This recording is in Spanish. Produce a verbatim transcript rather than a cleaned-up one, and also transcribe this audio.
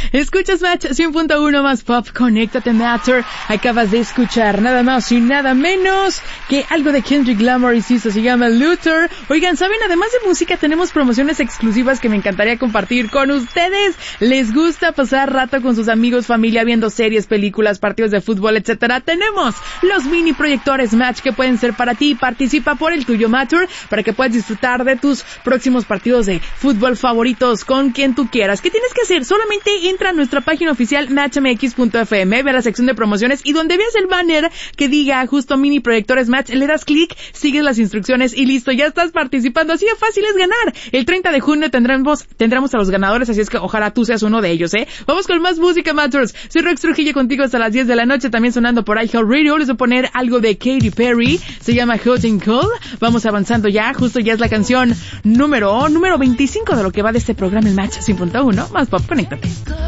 Escuchas Match cien punto uno más pop, conéctate Matter. Acabas de escuchar nada más y nada menos que algo de Kendrick Lamar y Sisa, se llama Luther. Oigan, ¿saben? Además de música tenemos promociones exclusivas que me encantaría compartir con ustedes. ¿Les gusta pasar rato con sus amigos, familia, viendo series, películas, partidos de fútbol, etcétera? Tenemos los mini proyectores Match que pueden ser para ti. Participa por el tuyo Matter para que puedas disfrutar de tus próximos partidos de fútbol favoritos con quien tú quieras. ¿Qué tienes que hacer? Solamente entra a nuestra página oficial match m x punto f m, ve la sección de promociones y donde veas el banner que diga justo mini proyectores Match, le das clic, sigues las instrucciones y listo, ya estás participando. Así de fácil es ganar. El treinta de junio tendremos tendremos a los ganadores, así es que ojalá tú seas uno de ellos, ¿eh? Vamos con más música, Matters. Soy Rex Trujillo contigo hasta las diez de la noche, también sonando por iHeartRadio. Les voy a poner algo de Katy Perry, se llama Hot and Cold. Vamos avanzando ya, justo ya es la canción número número veinticinco de lo que va de este programa, el Match cien punto uno más pop, conéctate.